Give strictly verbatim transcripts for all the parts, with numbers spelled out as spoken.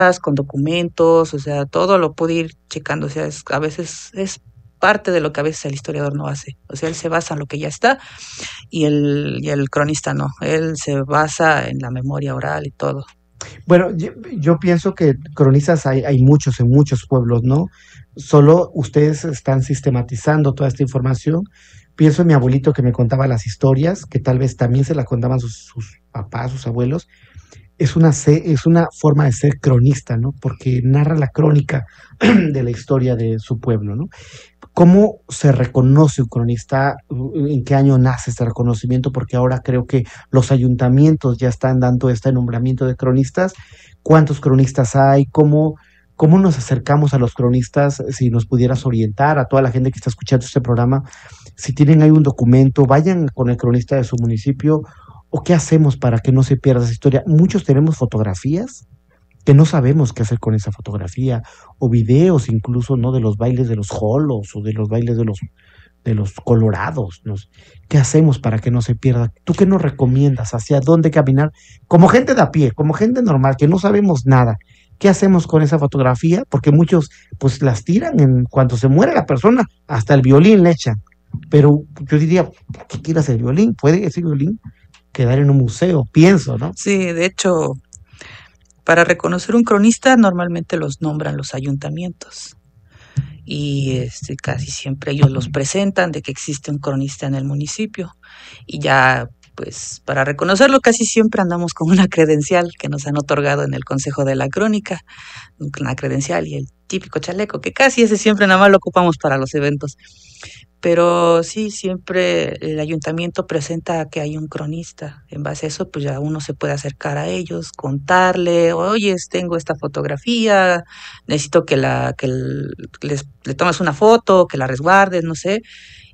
con documentos, o sea, todo lo pude ir checando, o sea, es, a veces es parte de lo que a veces el historiador no hace, o sea, él se basa en lo que ya está y el, y el cronista no, él se basa en la memoria oral y todo. Bueno, yo, yo pienso que cronistas hay, hay muchos en muchos pueblos, ¿no? Solo ustedes están sistematizando toda esta información. Pienso en mi abuelito que me contaba las historias, que tal vez también se las contaban sus, sus papás, sus abuelos. Es una, se- es una forma de ser cronista, ¿no? Porque narra la crónica de la historia de su pueblo, ¿no? ¿Cómo se reconoce un cronista? ¿En qué año nace este reconocimiento? Porque ahora creo que los ayuntamientos ya están dando este nombramiento de cronistas. ¿Cuántos cronistas hay? ¿Cómo, cómo nos acercamos a los cronistas? Si nos pudieras orientar a toda la gente que está escuchando este programa, si tienen ahí un documento, vayan con el cronista de su municipio o qué hacemos para que no se pierda esa historia. Muchos tenemos fotografías que no sabemos qué hacer con esa fotografía, o videos incluso, ¿no? De los bailes de los jolos o de los bailes de los, de los colorados, ¿no? ¿Qué hacemos para que no se pierda? ¿Tú qué nos recomiendas? ¿Hacia dónde caminar? Como gente de a pie, como gente normal, que no sabemos nada. ¿Qué hacemos con esa fotografía? Porque muchos pues las tiran en cuanto se muere la persona, hasta el violín le echan. Pero yo diría, ¿qué quieras el violín? ¿Puede ese violín quedar en un museo? Pienso, ¿no? Sí, de hecho, para reconocer un cronista normalmente los nombran los ayuntamientos y este, casi siempre ellos los presentan de que existe un cronista en el municipio y ya pues para reconocerlo casi siempre andamos con una credencial que nos han otorgado en el Consejo de la Crónica, una credencial y el típico chaleco que casi ese siempre nada más lo ocupamos para los eventos. Pero sí, siempre el ayuntamiento presenta que hay un cronista. En base a eso, pues ya uno se puede acercar a ellos, contarle, oye, tengo esta fotografía, necesito que la, que el- les, le tomes una foto, que la resguardes, no sé.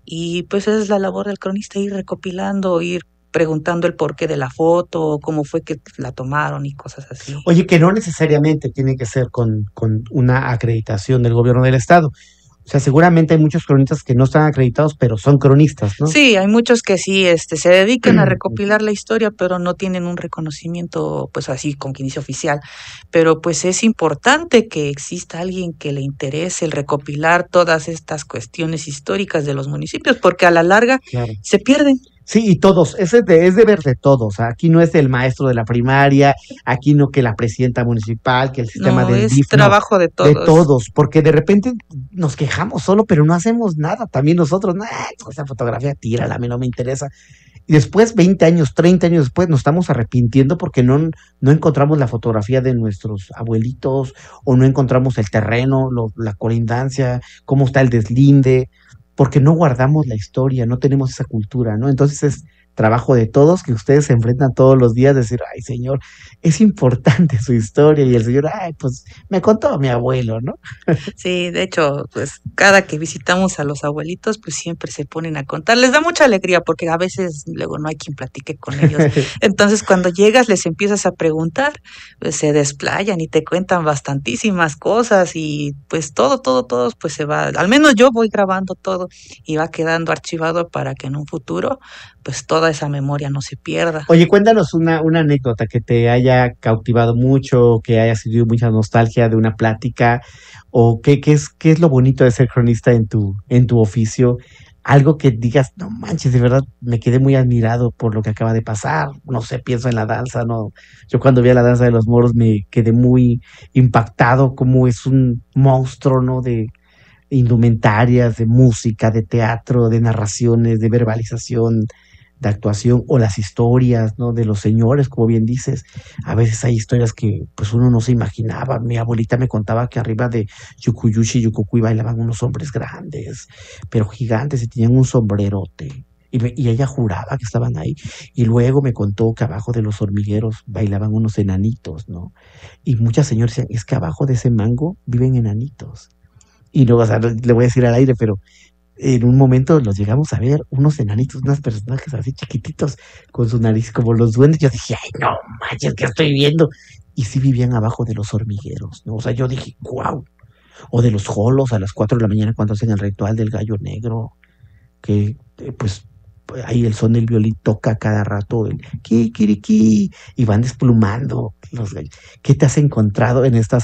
Y pues esa es la labor del cronista, ir recopilando, ir preguntando el porqué de la foto, cómo fue que la tomaron y cosas así. Oye, que no necesariamente tiene que ser con, con una acreditación del gobierno del estado. O sea, seguramente hay muchos cronistas que no están acreditados, pero son cronistas, ¿no? Sí, hay muchos que sí, este, se dedican a recopilar la historia, pero no tienen un reconocimiento, pues así, como quien dice oficial. Pero pues es importante que exista alguien que le interese el recopilar todas estas cuestiones históricas de los municipios, porque a la larga Claro. se pierden. Sí, y todos, ese es, de, es deber de todos. O sea, aquí no es el maestro de la primaria, aquí no que la presidenta municipal, que el sistema No, del es D I F, no, trabajo de de todos. todos, porque de repente nos quejamos solo, pero no hacemos nada. También nosotros, nah, esa fotografía tírala, a mí no me interesa. Y después, veinte años, treinta años después, nos estamos arrepintiendo porque no, no encontramos la fotografía de nuestros abuelitos o no encontramos el terreno, lo, la colindancia, cómo está el deslinde, porque no guardamos la historia, no tenemos esa cultura, ¿no? Entonces es trabajo de todos que ustedes se enfrentan todos los días, decir, ay, señor, es importante su historia, y el señor, ay, pues me contó mi abuelo, ¿no? Sí, de hecho, pues cada que visitamos a los abuelitos, pues siempre se ponen a contar. Les da mucha alegría porque a veces luego no hay quien platique con ellos. Entonces, cuando llegas, les empiezas a preguntar, pues se desplayan y te cuentan bastantísimas cosas y pues todo, todo, todo, pues se va. Al menos yo voy grabando todo y va quedando archivado para que en un futuro, pues toda esa memoria no se pierda. Oye, cuéntanos una, una anécdota que te haya cautivado mucho, que haya sido mucha nostalgia de una plática, o qué, qué es, qué es lo bonito de ser cronista en tu, en tu oficio. Algo que digas, no manches, de verdad me quedé muy admirado por lo que acaba de pasar. No sé, pienso en la danza, ¿no? Yo cuando vi a la danza de los moros me quedé muy impactado, como es un monstruo, ¿no? De indumentarias, de música, de teatro, de narraciones, de verbalización, de actuación, o las historias, ¿no? De los señores, como bien dices. A veces hay historias que pues uno no se imaginaba. Mi abuelita me contaba que arriba de Yukuyushi y Yucucuy bailaban unos hombres grandes, pero gigantes, y tenían un sombrerote. Y, me- y ella juraba que estaban ahí. Y luego me contó que abajo de los hormigueros bailaban unos enanitos, ¿no? Y muchas señoras decían, es que abajo de ese mango viven enanitos. Y no, o sea, no- le voy a decir al aire, pero en un momento los llegamos a ver, unos enanitos, unos personajes así chiquititos, con su nariz como los duendes. Yo dije, ay, no manches, ¿qué estoy viendo? Y sí vivían abajo de los hormigueros, ¿no? O sea, yo dije, wow. O de los jolos a las cuatro de la mañana cuando hacen el ritual del gallo negro, que eh, pues pues, ahí el son del violín toca cada rato el kikiriki y van desplumando los gallos. ¿Qué te has encontrado en estas